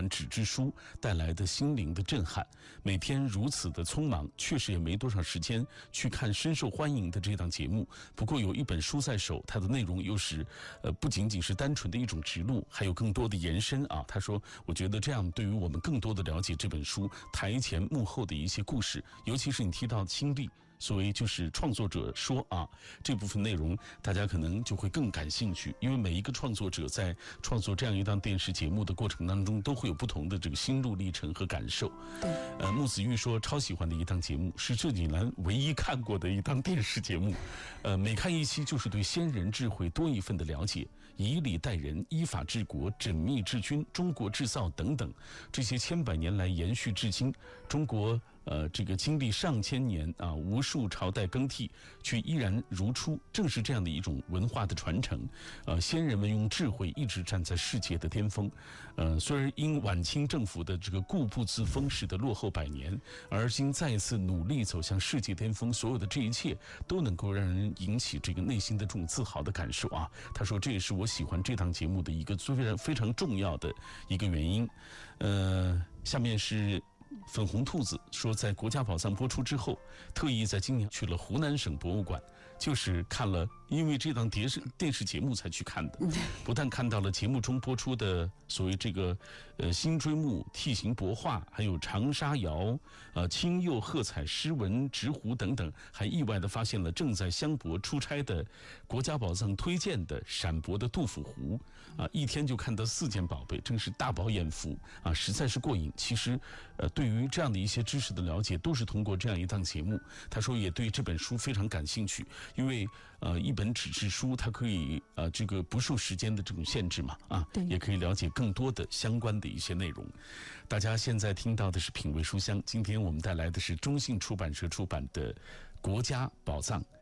款纸质书带来的心灵的震撼。每天如此的匆忙，确实也没多少时间去看深受欢迎的这档节目。不过有一本书在手，它的内容又是不仅仅是单纯的一种直录，还有更多的延伸啊。他说，我觉得这样对于我们更多的了解这本书台前幕后的一些故事，尤其是你提到亲历。所谓就是创作者说啊，这部分内容大家可能就会更感兴趣，因为每一个创作者在创作这样一档电视节目的过程当中，都会有不同的这个心路历程和感受。对，木子玉说超喜欢的一档节目，是这几年唯一看过的一档电视节目。每看一期就是对先人智慧多一份的了解，以礼待人，依法治国，缜密治军，中国制造等等，这些千百年来延续至今，中国。这个经历上千年啊，无数朝代更替，却依然如初，正是这样的一种文化的传承。先人们用智慧一直站在世界的巅峰。虽然因晚清政府的这个固步自封使得落后百年，而今再一次努力走向世界巅峰，所有的这一切都能够让人引起这个内心的这种自豪的感受啊。他说，这也是我喜欢这档节目的一个非常重要的一个原因。下面是。粉红兔子说，在《国家宝藏》播出之后，特意在今年去了湖南省博物馆，就是看了，因为这档电视节目才去看的。不但看到了节目中播出的所谓这个新锥木、梯形帛画，还有长沙窑、青釉褐彩诗文、直壶等等，还意外的发现了正在香博出差的国家宝藏推荐的陕博的杜甫壶啊，一天就看到4件宝贝，真是大饱眼福啊，实在是过瘾。其实对于这样的一些知识的了解，都是通过这样一档节目。他说也对这本书非常感兴趣，因为一本纸质书它可以这个不受时间的这种限制嘛啊，也可以了解更多的相关的一些内容。大家现在听到的是品味书香，今天我们带来的是中信出版社出版的《国家宝藏》。